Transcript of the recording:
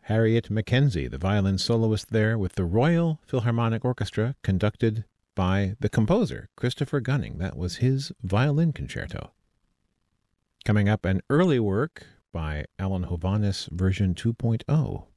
Harriet Mackenzie, the violin soloist there with the Royal Philharmonic Orchestra, conducted by the composer, Christopher Gunning. That was his violin concerto. Coming up, an early work by Alan Hovhaness, version 2.0.